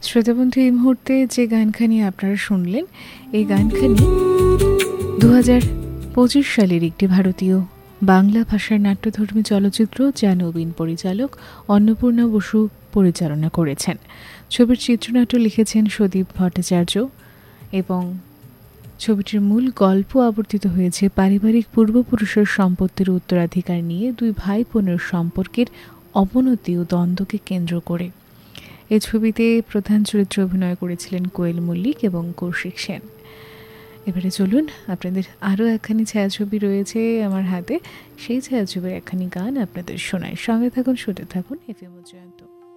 শ্রোতাবন্ধু, এই মুহূর্তে যে গানখানি আপনারা শুনলেন, এই গানখানি 2025 সালের একটি ভারতীয় বাংলা ভাষার নাট্যধর্মী চলচ্চিত্র, যা নবীন পরিচালক অন্নপূর্ণা বসু পরিচালনা করেছেন। ছবির চিত্রনাট্য লিখেছেন সুদীপ ভট্টাচার্য এবং ছবিটির মূল গল্প আবর্তিত হয়েছে পারিবারিক পূর্বপুরুষের সম্পত্তির উত্তরাধিকার নিয়ে দুই ভাই বোনের সম্পর্কের অবনতি ও দ্বন্দ্বকে কেন্দ্র করে। এই ছবিতে প্রধান চরিত্রে অভিনয় করেছিলেন কোয়েল মল্লিক এবং কৌশিক সেন। এবারে চলুন, আপনাদের আরও একখানি ছায়াছবি রয়েছে আমার হাতে, সেই ছায়াছবির একখানি গান আপনাদের শোনায়। সঙ্গে থাকুন, শুনতে থাকুন এফএম জয়ন্ত।